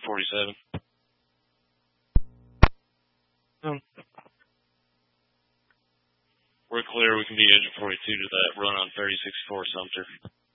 47. We're clear. We can be Engine 42 to that run on 3064 Sumter.